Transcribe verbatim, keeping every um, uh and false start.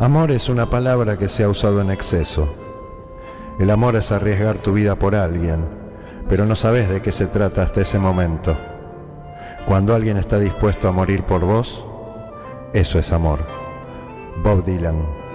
Amor es una palabra que se ha usado en exceso. El amor es arriesgar tu vida por alguien, pero no sabes de qué se trata hasta ese momento. Cuando alguien está dispuesto a morir por vos, eso es amor. Bob Dylan.